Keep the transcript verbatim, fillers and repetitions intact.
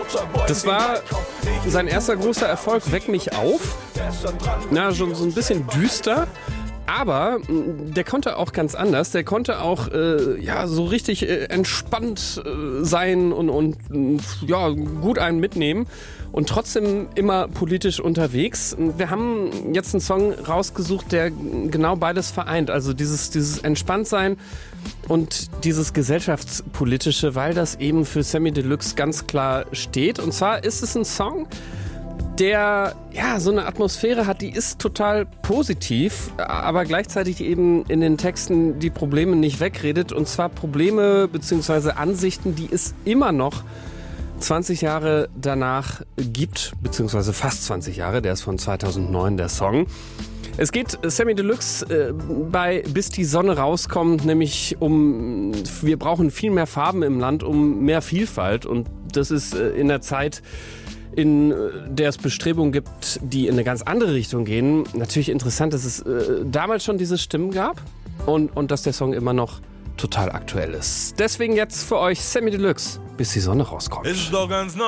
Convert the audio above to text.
Das war sein erster großer Erfolg, Weck mich auf. Na, schon so ein bisschen düster. Aber der konnte auch ganz anders. Der konnte auch äh, ja, so richtig äh, entspannt äh, sein und, und ja, gut einen mitnehmen. Und trotzdem immer politisch unterwegs. Wir haben jetzt einen Song rausgesucht, der genau beides vereint. Also dieses, dieses Entspanntsein und dieses gesellschaftspolitische, weil das eben für Samy Deluxe ganz klar steht. Und zwar ist es ein Song, der ja so eine Atmosphäre hat, die ist total positiv, aber gleichzeitig eben in den Texten die Probleme nicht wegredet. Und zwar Probleme bzw. Ansichten, die es immer noch zwanzig Jahre danach gibt, beziehungsweise fast zwanzig Jahre, der ist von zweitausendneun, der Song. Es geht Samy Deluxe äh, bei Bis die Sonne rauskommt, nämlich um, wir brauchen viel mehr Farben im Land, um mehr Vielfalt. Und das ist äh, in der Zeit, in der es Bestrebungen gibt, die in eine ganz andere Richtung gehen. Natürlich interessant, dass es äh, damals schon diese Stimmen gab und, und dass der Song immer noch total aktuell ist. Deswegen jetzt für euch Samy Deluxe, Bis die Sonne rauskommt. Ist doch ganz